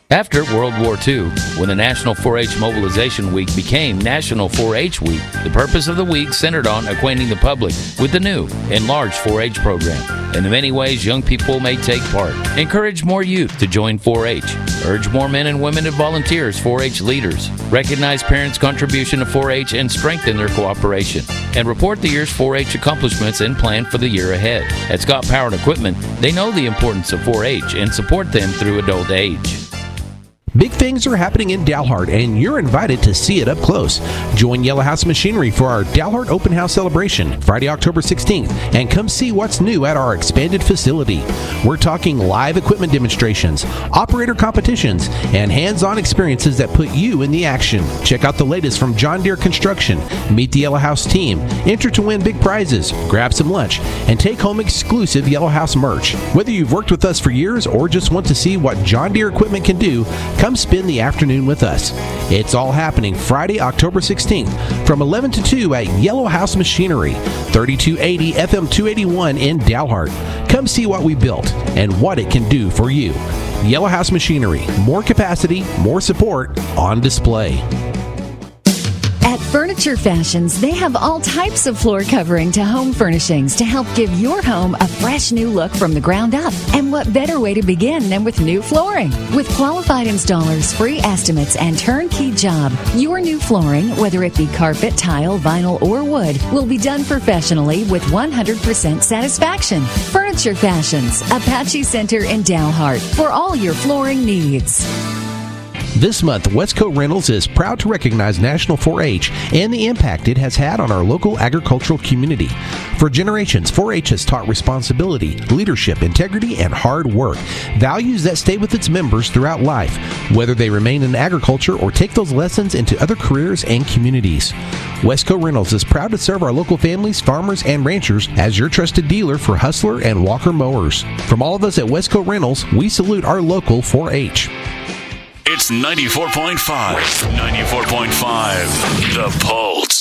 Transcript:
After World War II, when the National 4-H Mobilization Week became National 4-H Week, the purpose of the week centered on acquainting the public with the new, enlarged 4-H program and the many ways young people may take part. Encourage more youth to join 4-H. Urge more men and women to volunteer as 4-H leaders. Recognize parents' contribution to 4-H and strengthen their cooperation. And report the year's 4-H accomplishments and plan for the year ahead. At Scott Power and Equipment, they know the importance of 4-H and support them through adult age. Big things are happening in Dalhart, and you're invited to see it up close. Join Yellow House Machinery for our Dalhart Open House celebration, Friday, October 16th, and come see what's new at our expanded facility. We're talking live equipment demonstrations, operator competitions, and hands-on experiences that put you in the action. Check out the latest from John Deere Construction, meet the Yellow House team, enter to win big prizes, grab some lunch, and take home exclusive Yellow House merch. Whether you've worked with us for years or just want to see what John Deere equipment can do, come spend the afternoon with us. It's all happening Friday, October 16th from 11 to 2 at Yellow House Machinery, 3280 FM 281 in Dalhart. Come see what we built and what it can do for you. Yellow House Machinery, more capacity, more support on display. At Furniture Fashions, they have all types of floor covering to home furnishings to help give your home a fresh new look from the ground up. And what better way to begin than with new flooring? With qualified installers, free estimates, and turnkey job, your new flooring, whether it be carpet, tile, vinyl, or wood, will be done professionally with 100% satisfaction. Furniture Fashions, Apache Center in Dalhart, for all your flooring needs. This month, Westco Rentals is proud to recognize National 4-H and the impact it has had on our local agricultural community. For generations, 4-H has taught responsibility, leadership, integrity, and hard work, values that stay with its members throughout life, whether they remain in agriculture or take those lessons into other careers and communities. Westco Rentals is proud to serve our local families, farmers, and ranchers as your trusted dealer for Hustler and Walker mowers. From all of us at Westco Rentals, we salute our local 4-H. It's 94.5. 94.5. The Pulse.